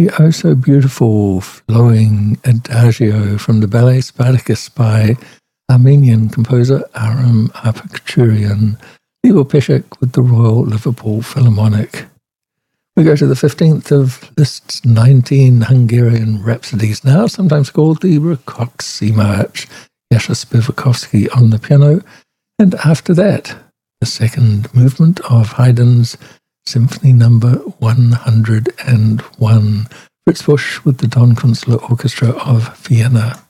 The oh so beautiful flowing adagio from the ballet Spartacus by Armenian composer Aram Apakaturian, Libor Peshek with the Royal Liverpool Philharmonic. We go to the 15th of Liszt's 19 Hungarian Rhapsodies now, sometimes called the Rakoczy March, Jascha Spivakovsky on the piano, and after that, the second movement of Haydn's Symphony Number 101, Fritz Busch with the Don Kunstler Orchestra of Vienna.